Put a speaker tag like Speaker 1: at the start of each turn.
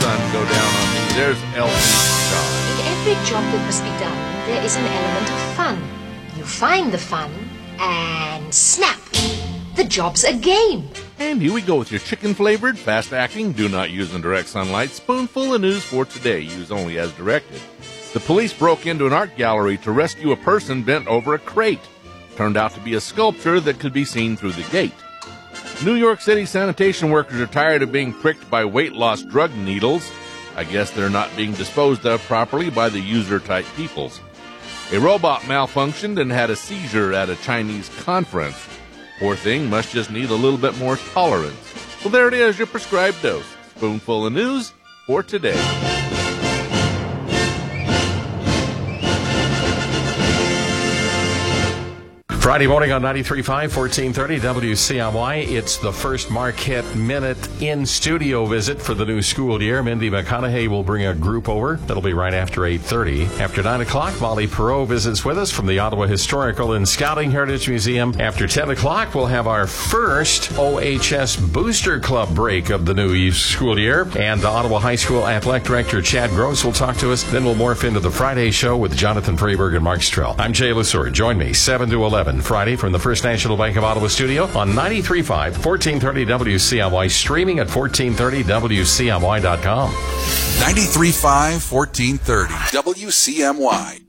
Speaker 1: sun go down on me, there's Elfie's job.
Speaker 2: In every job that must be done, there is an element of fun. You find the fun, and snap! The job's a game.
Speaker 1: And here we go with your chicken-flavored, fast-acting, do not use in direct sunlight, spoonful of news for today. Use only as directed. The police broke into an art gallery to rescue a person bent over a crate. Turned out to be a sculpture that could be seen through the gate. New York City sanitation workers are tired of being pricked by weight loss drug needles. I guess they're not being disposed of properly by the user-type peoples. A robot malfunctioned and had a seizure at a Chinese conference. Poor thing must just need a little bit more tolerance. Well, there it is, your prescribed dose. Spoonful of news for today.
Speaker 3: Friday morning on 93.5, 1430 WCMY. It's the first Marquette Minute in-studio visit for the new school year. Mindy McConaughey will bring a group over. That'll be right after 8:30. After 9 o'clock, Molly Perot visits with us from the Ottawa Historical and Scouting Heritage Museum. After 10 o'clock, we'll have our first OHS Booster Club break of the new school year. And the Ottawa High School Athletic Director Chad Gross will talk to us. Then we'll morph into the Friday show with Jonathan Freeberg and Mark Strill. I'm Jay Lesur. Join me 7 to 11 Friday from the First National Bank of Ottawa studio on 93.5, 1430 WCMY, streaming at 1430WCMY.com.
Speaker 4: 93.5, 1430 WCMY.